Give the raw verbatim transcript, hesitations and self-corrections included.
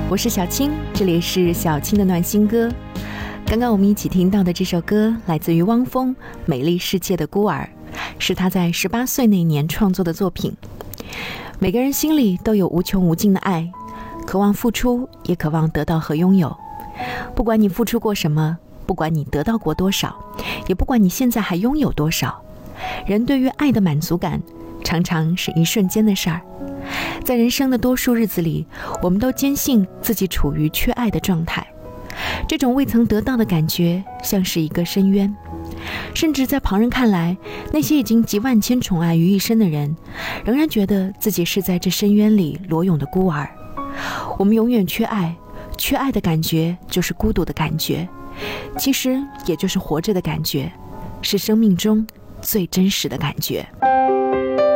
我是小青，这里是小青的暖心歌。刚刚我们一起听到的这首歌来自于汪峰《美丽世界的孤儿》，是他在十八岁那年创作的作品。每个人心里都有无穷无尽的爱，渴望付出，也渴望得到和拥有。不管你付出过什么，不管你得到过多少，也不管你现在还拥有多少，人对于爱的满足感常常是一瞬间的事儿。在人生的多数日子里，我们都坚信自己处于缺爱的状态，这种未曾得到的感觉像是一个深渊。甚至在旁人看来，那些已经集万千宠爱于一身的人，仍然觉得自己是在这深渊里裸泳的孤儿。我们永远缺爱，缺爱的感觉就是孤独的感觉，其实也就是活着的感觉，是生命中最真实的感觉。